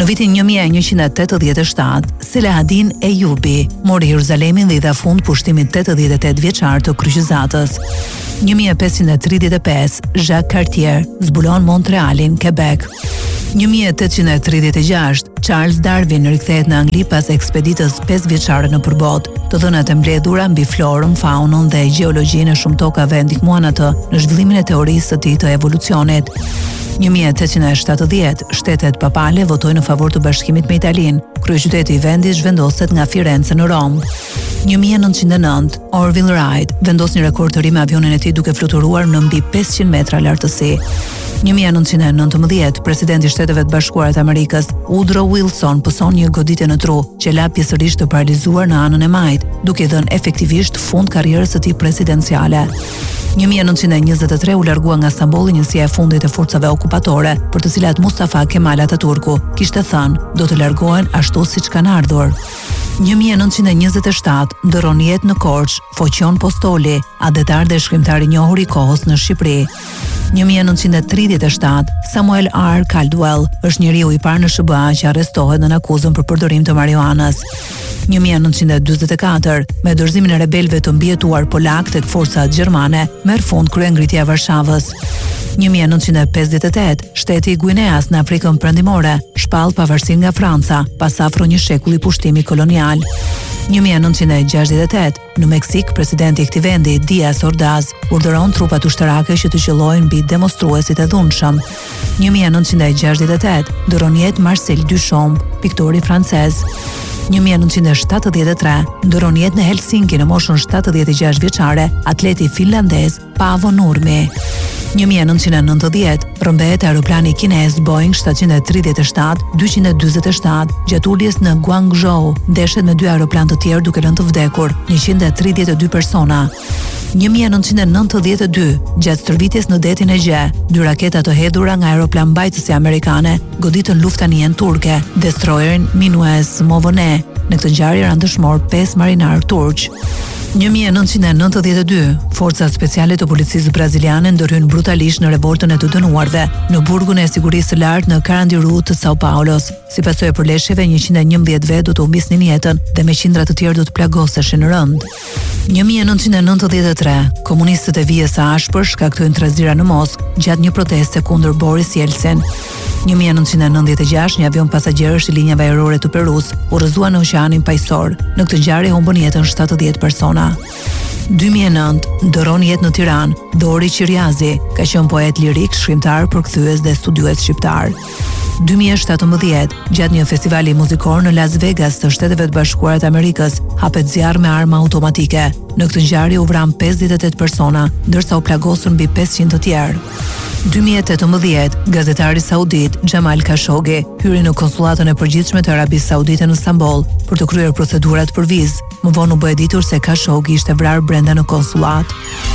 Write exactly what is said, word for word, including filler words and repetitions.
Në vitin një mijë e njëqind e tetëdhjetë e shtatë, Selahattin Ejubi mori Jeruzalemin dhe i dha fund pushtimit tetëdhjetë e tetë vjeçar të kryqëzatës. një mijë e pesëqind e tridhjetë e pesë, Jacques Cartier zbulon Montrealin, Quebec. një mijë e tetëqind e tridhjetë e gjashtë, Charles Darwin rikthehet në Angli pas ekspeditës pesë vjeçare në përbot. Të dhënat e mbledhura mbi florën, faunën dhe gjeologjinë e shumë tokave ndihmuan atë në zhvillimin e teorisë së tij të evolucionit. një mijë e tetëqind e shtatëdhjetë, shtetet papale votojnë në favor të bashkimit me Italinë. Kryeqyteti i vendit zhvendoset nga Firenze në Rom. një mijë e nëntëqind e nëntë, Orville Wright vendos një rekord të ri me avionin e tij duke fluturuar në mbi pesëqind metra lartësi. një mijë e nëntëqind e nëntëmbëdhjetë, presidenti i Shteteve të Bashkuara të Amerikës, Woodrow Wilson, pëson një goditje në tru që la pjesërisht të paralizuar në anën e majt, duke dhënë efektivisht fund karrierës së tij presidenciale. një mijë e nëntëqind e njëzet e tre u largua nga Stambolli njësia e fundit e forcave okupatore, për të cilat Mustafa Kemal Ataturku kishte thënë do të largohen ashtu siç kanë ardhur. një mijë e nëntëqind e njëzet e shtatë, ndërron jetë në Korçë Foqion Postoli, adetar dhe shkrimtar i njohur i kohës në Shqipëri. një mijë e nëntëqind e tridhjetë e shtatë, Samuel R. Caldwell është njeriu i parë në S B A që arrestohet në akuzën për përdorim të marijuanës. një mijë e nëntëqind e dyzet e katër, me dorëzimin e rebelëve të mbijetuar polak tek forcat gjermane, merr fund kryengritja e Varshavës. një mijë e nëntëqind e pesëdhjetë e tetë, shteti i Guineas në Afrikën Perëndimore shpall pavarësinë nga Franca pas afro një shekulli pushtimi kolonial. një mijë e nëntëqind e gjashtëdhjetë e tetë, në Meksik, presidenti i këtij vendi, Díaz Ordaz, urdhëron trupat ushtarake që të qellojnë mbi demonstruesit e dhunshëm. një mijë e nëntëqind e gjashtëdhjetë e tetë, ndron jetë Marcel Duchamp, piktori francez. një mijë e nëntëqind e shtatëdhjetë e tre, ndron jetë në Helsinki në moshën shtatëdhjetë e gjashtë vjeçare, atleti finlandez Paavo Nurmi. një mijë e nëntëqind e nëntëdhjetë, rrëmbehet aeroplani kinez Boeing shtatëqind e tridhjetë e shtatë dyqind e dyzet e shtatë gjatë uljes në Guangzhou, ndeshet me dy aeroplan të tjerë duke lënë të vdekur njëqind e tridhjetë e dy persona. një mijë e nëntëqind e nëntëdhjetë e dy, gjatë stërvitjes në detin e Gje, dy raketa të hedhura nga aeroplan mbajtësi amerikane goditën luftanijen turke, destroyerin Minues Movone. Në këtë ngjarje ranë dëshmor pesë marinarë turq. një mijë e nëntëqind e nëntëdhjetë e dy, forcat speciale të policisë braziliane ndërhyn brutalisht në revoltën e të dënuarve në burgun e sigurisë së lartë në Carandiru të Sao Paulos. Si pasojë e përleshjeve, njëqind e njëmbëdhjetë vet do të humbisnin jetën dhe me qindra të tjerë do të plagoseshin rënd. një mijë e nëntëqind e nëntëdhjetë e tre, komunistët e vijës së ashpër shkaktojnë trazira në Moskë gjatë një proteste kundër Boris Yeltsin. një mijë e nëntëqind e nëntëdhjetë e gjashtë, një avion pasagerësh i linjave ajrore të Perus udhëzua në Oqeanin Paqësor. Në këtë ngjarje humbën jetën shtatëdhjetë persona. dy mijë e nëntë, ndëron jetë në Tiranë Dori Qiriazi, ka qenë poet lirik, shkrimtar, përkthyes dhe studiues shqiptar. dy mijë e shtatëmbëdhjetë, gjatë një festivali muzikor në Las Vegas të Shteteve të Bashkuara të Amerikës, hapet zjarr me arma automatike. Në këtë ngjarje u vran pesëdhjetë e tetë persona, ndërsa u plagosën mbi pesëqind të tjerë. dy mijë e tetëmbëdhjetë, gazetari saudit Jamal Khashoggi hyri në konsullatën e përgjithshme të Arabisë Saudite në Stamboll për të kryer procedurat për vizë. Më vonë u bë e ditur se Khashoggi ishte vrarë brenda në konsullat.